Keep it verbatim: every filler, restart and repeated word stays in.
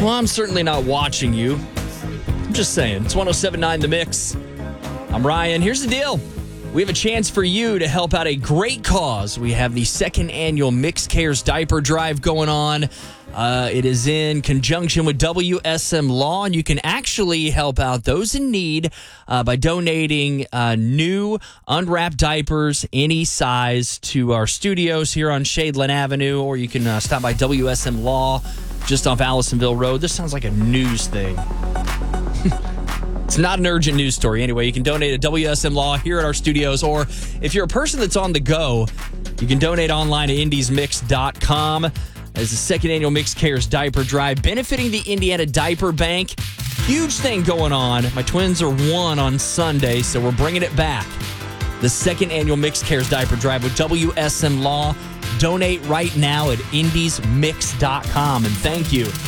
Well, I'm certainly not watching you. I'm just saying. It's one oh seven point nine The Mix. I'm Ryan. Here's the deal. We have a chance for you to help out a great cause. We have the second annual Mix Cares Diaper Drive going on. Uh, it is in conjunction with W S M Law, and you can actually help out those in need uh, by donating uh, new unwrapped diapers, any size, to our studios here on Shadeland Avenue, or you can uh, stop by W S M Law just off Allisonville Road. This sounds like a news thing. It's not an urgent news story. Anyway, you can donate at W S M Law here at our studios, or if you're a person that's on the go, you can donate online at indies mix dot com. As the second annual Mix Cares Diaper Drive, benefiting the Indiana Diaper Bank. Huge thing going on. My twins are one on Sunday, so we're bringing it back. The second annual Mix Cares Diaper Drive with W S M Law. Donate right now at indies mix dot com. And thank you